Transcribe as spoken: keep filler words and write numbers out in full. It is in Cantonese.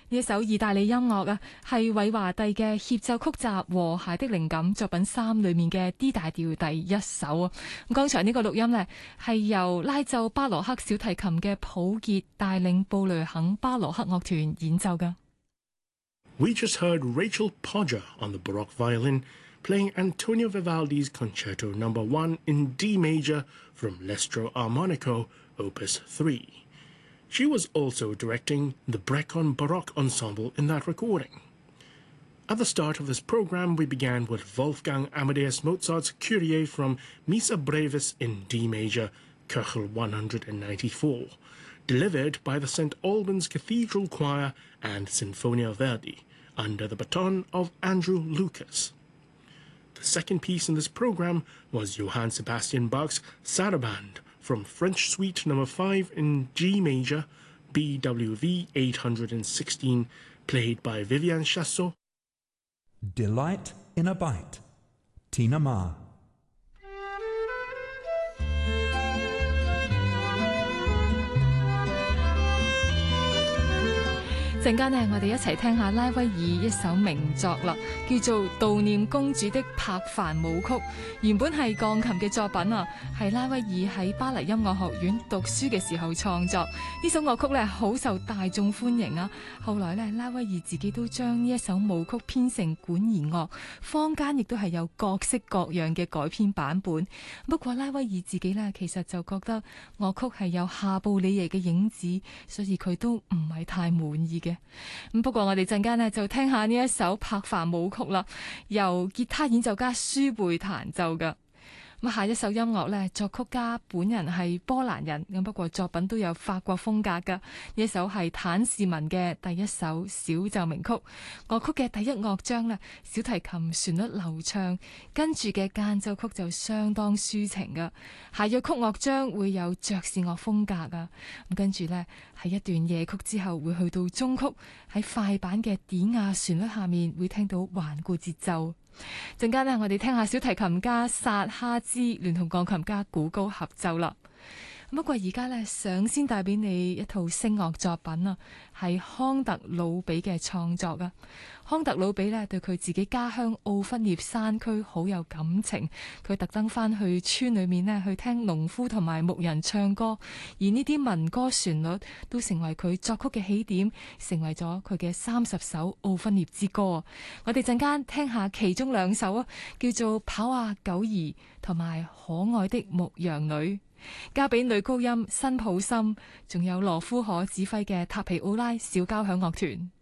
呢一首意大利音樂啊，係韋華第嘅協奏曲集《和諧的靈感》作品三裏面嘅 D 大調第一首啊。咁剛才呢個錄音呢，係由拉奏巴羅克小提琴嘅普傑帶領布雷肯巴羅克樂團演奏㗎。 We just heard Rachel Podger on the Baroque violin playing Antonio Vivaldi's Concerto Number One in D major from L'Estro Armonico, Opus Three. She was also directing the Brecon Baroque Ensemble in that recording. At the start of this program, we began with Wolfgang Amadeus Mozart's Kyrie from Missa Brevis in D major, Köchel one ninety-four, delivered by the Saint Albans Cathedral Choir and Sinfonia Verdi, under the baton of Andrew Lucas. The second piece in this program was Johann Sebastian Bach's Sarabande from French Suite Number five in G major, B W V eight sixteen, played by Vivian Chassot. Delight in a Bite, Tina Ma. 陣間呢，我哋一齊聽下拉威爾一首名作啦，叫做《悼念公主的柏凡舞曲》。原本係鋼琴嘅作品啊，係拉威爾喺巴黎音樂學院讀書嘅時候創作。呢首樂曲呢，好受大眾歡迎啊。後來呢，拉威爾自己都將呢一首舞曲編成管弦樂，坊間亦都係有各式各樣嘅改編版本。不過拉威爾自己呢，其實就覺得樂曲係有夏布里耶嘅影子，所以佢都唔係太滿意嘅。咁不過我哋陣間呢就聽下呢一首柏凡舞曲啦，由吉他演奏家舒貝彈奏㗎。咁下一首音樂呢，作曲家本人係波蘭人，咁不過作品都有法國風格㗎。呢一首係坦士文嘅第一首小奏鳴曲，樂曲嘅第一樂章呢，小提琴旋律流暢，跟住嘅間奏曲就相當抒情㗎。下樂曲樂章會有爵士樂風格㗎。咁跟住呢，喺一段夜曲之後會去到中曲，喺快板嘅典雅旋律下面會聽到頑固節奏。陣間呢，我哋聽下小提琴家薩哈茲聯同鋼琴家古高合奏啦。不過而家呢，想先帶俾你一套聲樂作品啊，係康特魯比嘅創作啊。康特魯比呢，對佢自己家鄉奧芬涅山區好有感情，佢特登翻去村裏面呢，去聽農夫同埋牧人唱歌，而呢啲民歌旋律都成為佢作曲嘅起點，成為咗佢嘅三十首奧芬涅之歌。我哋陣間聽下其中兩首啊，叫做《跑啊狗兒》同埋《可愛的牧羊女》。交俾女高音辛普森，仲有羅夫可指揮嘅塔皮奧拉小交響樂團。